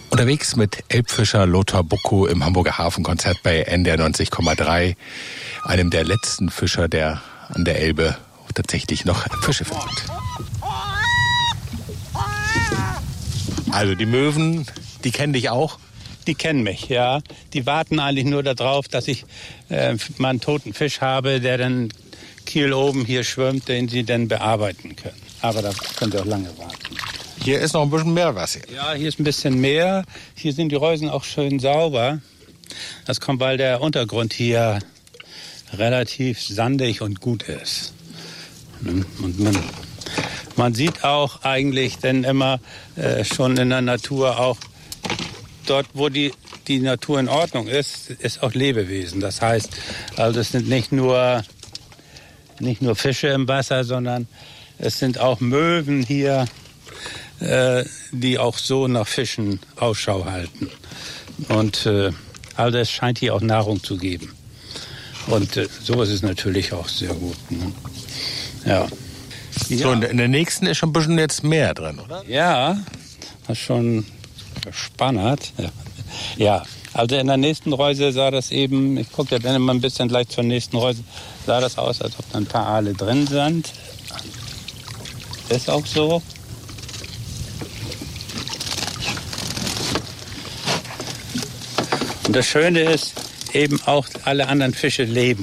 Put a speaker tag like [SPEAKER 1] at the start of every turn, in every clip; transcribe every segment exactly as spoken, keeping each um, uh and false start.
[SPEAKER 1] Unterwegs mit Elbfischer Lothar Buckow im Hamburger Hafenkonzert bei N D R neunzig Komma drei, einem der letzten Fischer, der an der Elbe tatsächlich noch Fische findet. Also die Möwen, die kennen dich auch?
[SPEAKER 2] Die kennen mich, ja. Die warten eigentlich nur darauf, dass ich äh, mal einen toten Fisch habe, der dann Kiel oben hier schwimmt, den sie dann bearbeiten können. Aber da können sie auch lange warten.
[SPEAKER 1] Hier ist noch ein bisschen mehr Wasser.
[SPEAKER 2] Ja, hier ist ein bisschen mehr. Hier sind die Reusen auch schön sauber. Das kommt, weil der Untergrund hier relativ sandig und gut ist. Und man, man sieht auch eigentlich dann immer äh, schon in der Natur auch, dort wo die, die Natur in Ordnung ist, ist auch Lebewesen. Das heißt, also es sind nicht nur, nicht nur Fische im Wasser, sondern es sind auch Möwen hier, äh, die auch so nach Fischen Ausschau halten. Und äh, also es scheint hier auch Nahrung zu geben. Und äh, sowas ist natürlich auch sehr gut. Ne? Ja.
[SPEAKER 1] So, in der nächsten ist schon ein bisschen jetzt mehr drin, oder?
[SPEAKER 2] Ja, das ist schon spannend. Ja. Ja, also in der nächsten Reuse sah das eben, ich gucke ja dann immer ein bisschen gleich zur nächsten Reuse, sah das aus, als ob da ein paar Aale drin sind. Ist auch so. Und das Schöne ist, eben auch alle anderen Fische leben.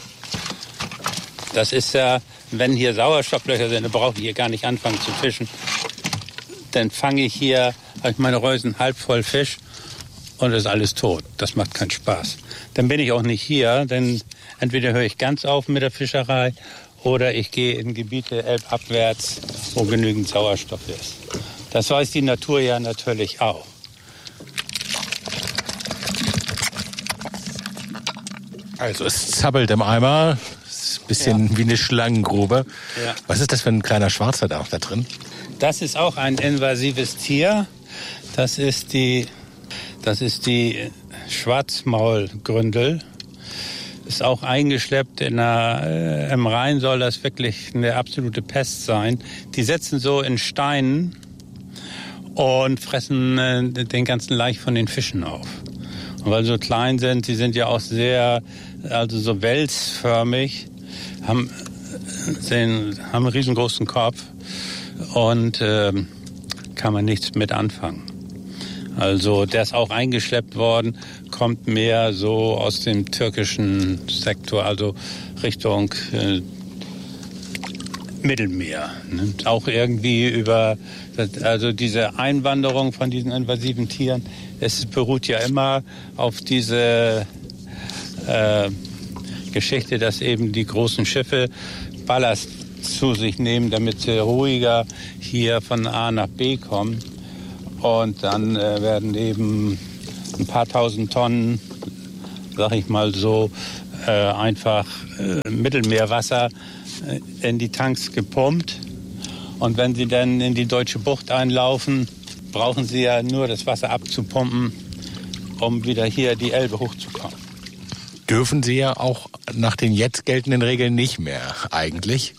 [SPEAKER 2] Das ist ja, wenn hier Sauerstofflöcher sind, dann brauche ich hier gar nicht anfangen zu fischen. Dann fange ich hier, habe ich meine Reusen halb voll Fisch und ist alles tot. Das macht keinen Spaß. Dann bin ich auch nicht hier, denn entweder höre ich ganz auf mit der Fischerei oder ich gehe in Gebiete elbabwärts, wo genügend Sauerstoff ist. Das weiß die Natur ja natürlich auch.
[SPEAKER 1] Also es zappelt im Eimer, ist ein bisschen ja. wie eine Schlangengrube.
[SPEAKER 2] Ja.
[SPEAKER 1] Was ist das für ein kleiner Schwarzer da auch da drin?
[SPEAKER 2] Das ist auch ein invasives Tier. Das ist die, das ist die Schwarzmaulgründel. Ist auch eingeschleppt in der, äh, im Rhein soll das wirklich eine absolute Pest sein. Die setzen so in Steinen und fressen äh, den ganzen Laich von den Fischen auf. Und weil sie so klein sind, sie sind ja auch sehr, also so welsförmig, haben, sehen, haben einen riesengroßen Kopf und äh, kann man nichts mit anfangen. Also der ist auch eingeschleppt worden, kommt mehr so aus dem türkischen Sektor, also Richtung äh, Mittelmeer. Ne? Auch irgendwie über, also diese Einwanderung von diesen invasiven Tieren, es beruht ja immer auf diese äh, Geschichte, dass eben die großen Schiffe Ballast zu sich nehmen, damit sie ruhiger hier von A nach B kommen. Und dann äh, werden eben ein paar tausend Tonnen, sag ich mal so, äh, einfach äh, Mittelmeerwasser äh, in die Tanks gepumpt. Und wenn sie dann in die deutsche Bucht einlaufen, brauchen sie ja nur das Wasser abzupumpen, um wieder hier die Elbe hochzukommen.
[SPEAKER 1] Dürfen sie ja auch nach den jetzt geltenden Regeln nicht mehr, eigentlich.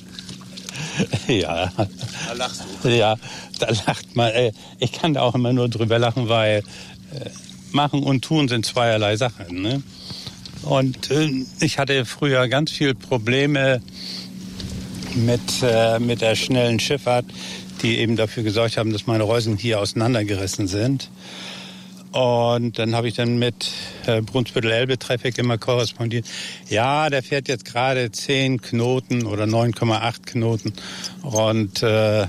[SPEAKER 2] Ja.
[SPEAKER 3] Da lachst du.
[SPEAKER 2] Ja, da lacht man. Ich kann da auch immer nur drüber lachen, weil machen und tun sind zweierlei Sachen. Ne? Und ich hatte früher ganz viel Probleme mit, mit der schnellen Schifffahrt, die eben dafür gesorgt haben, dass meine Reusen hier auseinandergerissen sind. Und dann habe ich dann mit äh, Brunsbüttel-Elbe-Traffic immer korrespondiert. Ja, der fährt jetzt gerade zehn Knoten oder neun Komma acht Knoten. Und äh,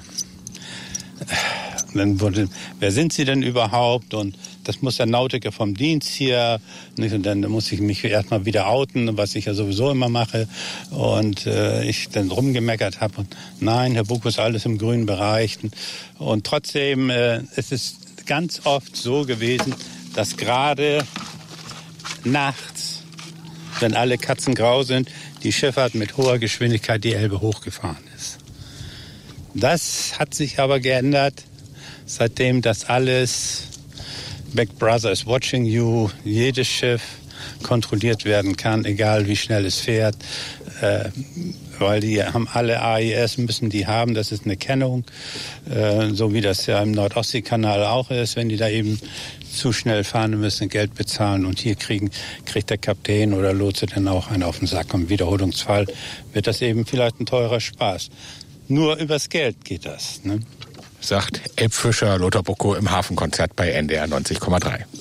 [SPEAKER 2] dann wurde, wer sind Sie denn überhaupt? Und das muss der Nautiker vom Dienst hier. Und dann muss ich mich erstmal wieder outen, was ich ja sowieso immer mache. Und äh, ich dann rumgemeckert habe. Und nein, Herr Buckow, ist alles im grünen Bereich. Und trotzdem, äh, es ist ganz oft so gewesen, dass gerade nachts, wenn alle Katzen grau sind, die Schifffahrt mit hoher Geschwindigkeit die Elbe hochgefahren ist. Das hat sich aber geändert, seitdem das alles Big Brother is watching you, jedes Schiff kontrolliert werden kann, egal wie schnell es fährt. Äh, weil die haben alle A I S, müssen die haben. Das ist eine Kennung, äh, so wie das ja im Nordostseekanal auch ist. Wenn die da eben zu schnell fahren, müssen Geld bezahlen. Und hier kriegen, kriegt der Kapitän oder Lotse dann auch einen auf den Sack. Und im Wiederholungsfall wird das eben vielleicht ein teurer Spaß. Nur übers Geld geht das, ne?
[SPEAKER 1] Sagt Elbfischer Lothar Buckow im Hafenkonzert bei N D R neunzig Komma drei.